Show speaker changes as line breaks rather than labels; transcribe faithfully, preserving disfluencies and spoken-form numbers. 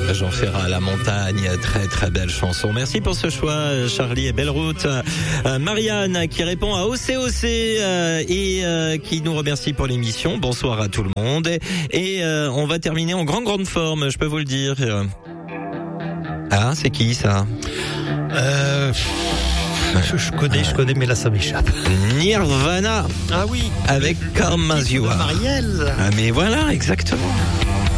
Jean Ferrat, La Montagne, très très belle chanson. Merci pour ce choix, Charlie, et belle route. Euh, Marianne qui répond à O C O C euh, et euh, qui nous remercie pour l'émission. Bonsoir à tout le monde. Et, et euh, on va terminer en grande grande forme, je peux vous le dire. Ah, c'est qui ça?
Euh... Je, je connais, je connais, mais là ça m'échappe.
Nirvana.
Ah oui.
Avec Come As You Are.
Marielle.
Ah mais voilà, exactement.